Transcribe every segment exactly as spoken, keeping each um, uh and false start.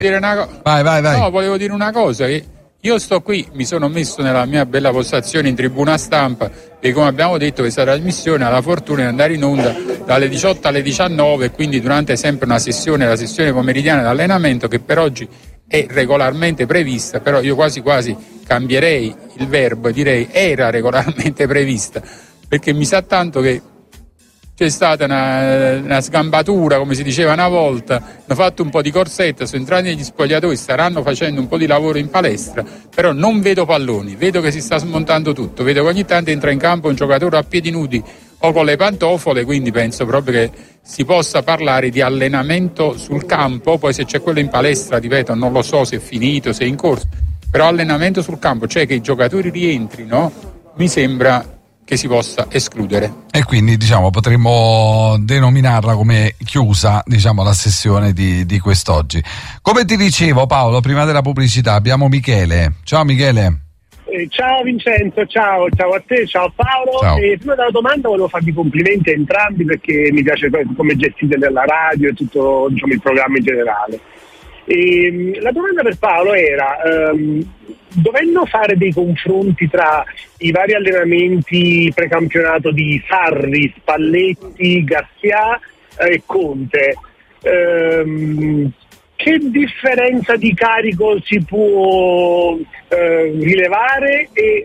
dire una co- vai, vai, vai. No, volevo dire una cosa, che io sto qui, mi sono messo nella mia bella postazione in tribuna stampa e come abbiamo detto questa trasmissione ha la fortuna di andare in onda dalle diciotto alle diciannove e quindi durante sempre una sessione, la sessione pomeridiana di allenamento che per oggi è regolarmente prevista, però io quasi quasi cambierei il verbo e direi era regolarmente prevista, perché mi sa tanto che c'è stata una, una sgambatura, come si diceva una volta, hanno fatto un po' di corsetta, sono entrati negli spogliatoi, staranno facendo un po' di lavoro in palestra, però non vedo palloni, vedo che si sta smontando tutto, vedo che ogni tanto entra in campo un giocatore a piedi nudi o con le pantofole, quindi penso proprio che si possa parlare di allenamento sul campo, poi se c'è quello in palestra, ripeto, non lo so se è finito, se è in corso, però allenamento sul campo, cioè che i giocatori rientrino, mi sembra che si possa escludere. E quindi diciamo potremmo denominarla come chiusa, diciamo, la sessione di, di quest'oggi. Come ti dicevo, Paolo, prima della pubblicità abbiamo Michele. Ciao Michele. Eh, ciao Vincenzo, ciao, ciao a te, ciao Paolo. Ciao. Eh, prima della domanda volevo farvi complimenti a entrambi perché mi piace come gestite nella radio e tutto, diciamo, il programma in generale. E, la domanda per Paolo era, um, dovendo fare dei confronti tra i vari allenamenti precampionato di Sarri, Spalletti, Garcia eh, e Conte, um, che differenza di carico si può eh, rilevare e,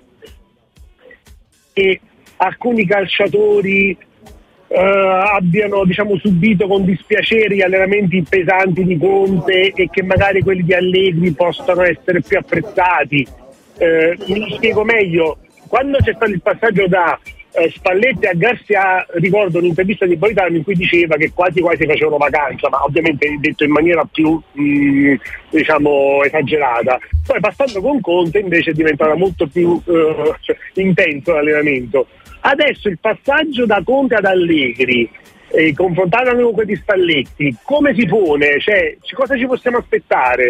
e alcuni calciatori Uh, abbiano, diciamo, subito con dispiacere gli allenamenti pesanti di Conte e che magari quelli di Allegri possano essere più apprezzati. Uh, mi spiego meglio, quando c'è stato il passaggio da uh, Spalletti a Garcia, ricordo un'intervista di Politano in cui diceva che quasi quasi facevano vacanza, ma ovviamente detto in maniera più mh, diciamo esagerata. Poi passando con Conte invece è diventata molto più uh, intenso l'allenamento. Adesso il passaggio da Conte ad Allegri, eh, confrontato con quelli di Spalletti, come si pone? Cioè, cosa ci possiamo aspettare?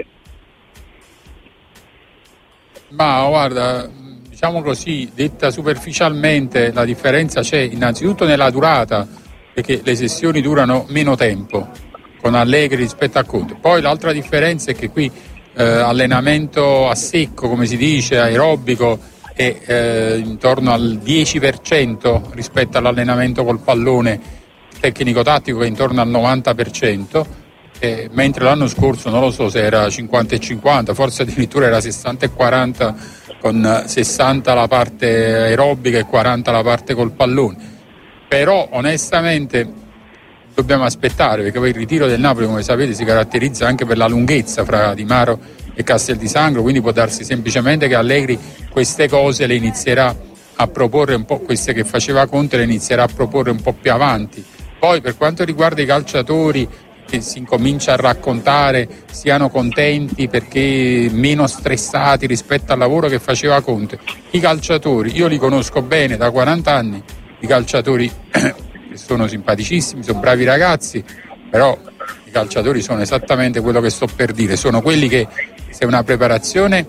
Ma guarda, diciamo così, detta superficialmente, la differenza c'è innanzitutto nella durata, perché le sessioni durano meno tempo con Allegri rispetto a Conte. Poi l'altra differenza è che qui eh, allenamento a secco, come si dice, aerobico, è eh, intorno al dieci per cento rispetto all'allenamento col pallone tecnico-tattico, che è intorno al novanta per cento, eh, mentre l'anno scorso non lo so se era cinquanta e cinquanta, forse addirittura era sessanta e quaranta, con sessanta la parte aerobica e quaranta la parte col pallone. Però onestamente dobbiamo aspettare, perché poi il ritiro del Napoli, come sapete, si caratterizza anche per la lunghezza fra Di Maro e Castel di Sangro, quindi può darsi semplicemente che Allegri queste cose le inizierà a proporre un po', queste che faceva Conte le inizierà a proporre un po' più avanti. Poi per quanto riguarda i calciatori, che si incomincia a raccontare siano contenti perché meno stressati rispetto al lavoro che faceva Conte, i calciatori, io li conosco bene da quaranta anni, i calciatori che sono simpaticissimi, sono bravi ragazzi, però i calciatori sono esattamente quello che sto per dire, sono quelli che se una preparazione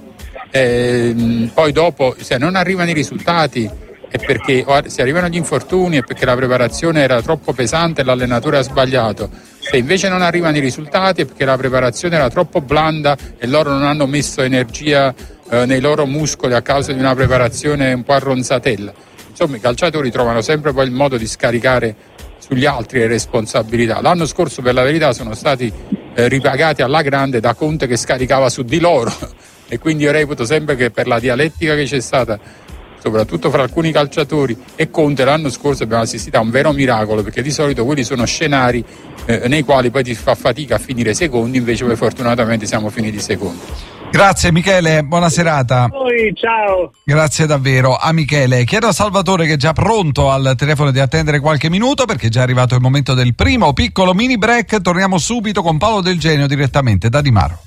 eh, poi dopo se non arrivano i risultati è perché se arrivano gli infortuni è perché la preparazione era troppo pesante e l'allenatore ha sbagliato, se invece non arrivano i risultati è perché la preparazione era troppo blanda e loro non hanno messo energia eh, nei loro muscoli a causa di una preparazione un po' a ronzatella. Insomma, i calciatori trovano sempre poi il modo di scaricare sugli altri le responsabilità. L'anno scorso per la verità sono stati eh, ripagati alla grande da Conte che scaricava su di loro e quindi io reputo sempre che per la dialettica che c'è stata soprattutto fra alcuni calciatori e Conte l'anno scorso abbiamo assistito a un vero miracolo, perché di solito quelli sono scenari eh, nei quali poi ti fa fatica a finire secondi, invece poi fortunatamente siamo finiti secondi. Grazie Michele, buona serata. Poi, ciao. Grazie davvero a Michele. Chiedo a Salvatore, che è già pronto al telefono, di attendere qualche minuto perché è già arrivato il momento del primo piccolo mini break. Torniamo subito con Paolo Del Genio direttamente da Di Maro.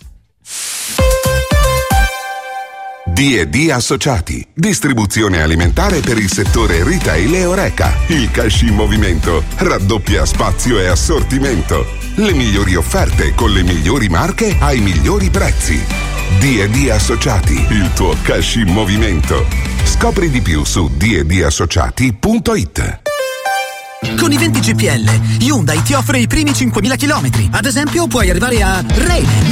D e D Associati, distribuzione alimentare per il settore retail e Horeca. Il cash in movimento raddoppia spazio e assortimento. Le migliori offerte con le migliori marche ai migliori prezzi. D e D Associati, il tuo cash in movimento. Scopri di più su d e d associati punto it. Con i venti G P L, Hyundai ti offre i primi cinquemila chilometri. Ad esempio, puoi arrivare a Rheine,